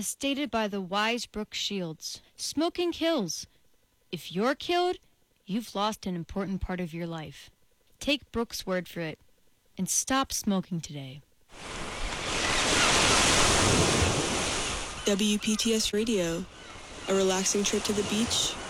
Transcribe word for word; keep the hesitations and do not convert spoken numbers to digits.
as stated by the wise Brooke Shields, smoking kills. If you're killed, you've lost an important part of your life. Take Brooke's word for it, and stop smoking today. W P T S Radio, a relaxing trip to the beach